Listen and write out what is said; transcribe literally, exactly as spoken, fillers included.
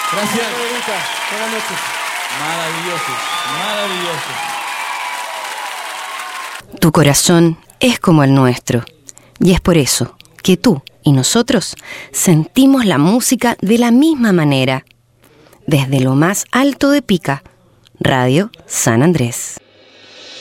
Gracias. Buenas noches. Maravilloso, maravilloso. Tu corazón es como el nuestro, y es por eso que tú y nosotros sentimos la música de la misma manera. Desde lo más alto de Pica, Radio San Andrés.